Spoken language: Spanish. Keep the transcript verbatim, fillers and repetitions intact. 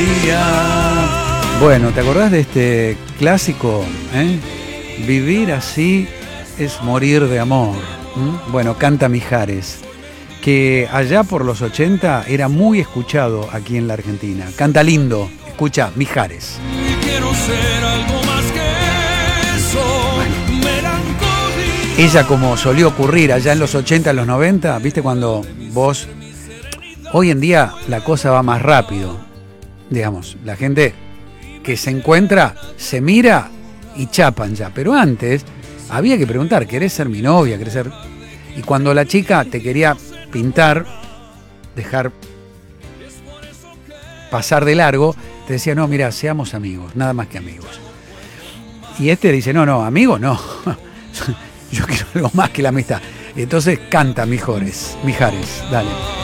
Bueno, ¿te acordás de este clásico? ¿Eh? Vivir así es morir de amor. ¿Mm? Bueno, canta Mijares, que allá por los ochenta era muy escuchado aquí en la Argentina. Canta lindo, escucha Mijares. Quiero ser algo más que eso. Bueno. Melancolía. Ella, como solía ocurrir allá en los ochenta, en los noventa, ¿viste? Cuando vos... Hoy en día la cosa va más rápido. Digamos, la gente que se encuentra, se mira y chapan ya. Pero antes había que preguntar, ¿querés ser mi novia? ¿Querés ser...? Y cuando la chica te quería pintar, dejar pasar de largo, te decía, no, mira, seamos amigos, nada más que amigos. Y este dice, no, no, amigo, no. Yo quiero algo más que la amistad. Entonces canta Mijares, Mijares, dale.